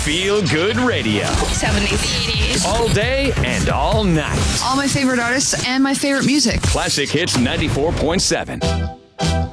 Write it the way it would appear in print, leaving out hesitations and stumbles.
Feel Good Radio. 70s, 80s. All day and all night. All my favorite artists and my favorite music. Classic Hits 94.7.